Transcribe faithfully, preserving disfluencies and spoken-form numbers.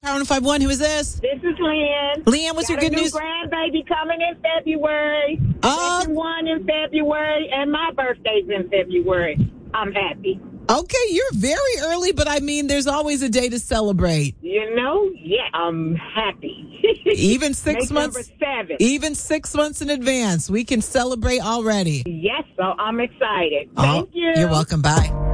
one five one. Who is this? This is Lynn. Leanne, what's Got your good a new news? grandbaby coming in February. Uh, Second one in February, and my birthday's in February. I'm happy. Okay, you're very early, but I mean, there's always a day to celebrate. You know, yeah, I'm happy. Even six May months. Number seven. Even six months in advance, we can celebrate already. Yes, so I'm excited. Thank Oh, you. You're welcome. Bye.